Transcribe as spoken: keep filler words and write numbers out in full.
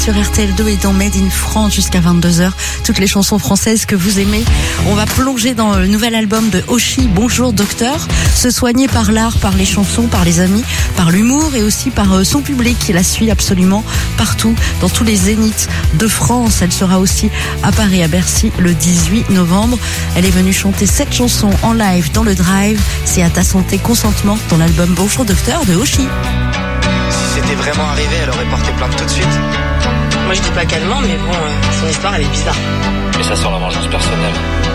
Sur R T L deux et dans Made in France jusqu'à vingt-deux heures, toutes les chansons françaises que vous aimez. On va plonger dans le nouvel album de Oshi, Bonjour Docteur, se soigner par l'art, par les chansons, par les amis, par l'humour et aussi par son public qui la suit absolument partout, dans tous les zéniths de France. Elle sera aussi à Paris, à Bercy, le dix-huit novembre. Elle est venue chanter cette chanson en live dans le Drive. C'est à ta santé, consentement, dans l'album Bonjour Docteur de Oshi. Si c'était vraiment arrivé, elle aurait porté plainte tout de suite. Moi je dis pas qu'elle ment, mais bon, euh, son histoire elle est bizarre. Mais ça sent la vengeance personnelle.